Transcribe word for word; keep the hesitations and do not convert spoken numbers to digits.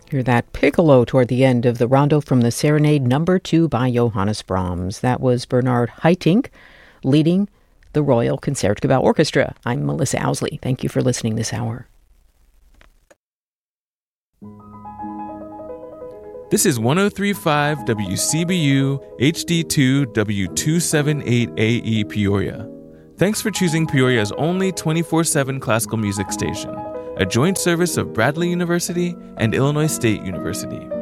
Hear that piccolo toward the end of the rondo from the Serenade Number Two by Johannes Brahms. That was Bernard Haitink leading the Royal Concertgebouw Orchestra. I'm Melissa Owsley. Thank you for listening this hour. This is one oh three point five W C B U H D two W two seventy-eight A E Peoria. Thanks for choosing Peoria's only twenty-four seven classical music station, a joint service of Bradley University and Illinois State University.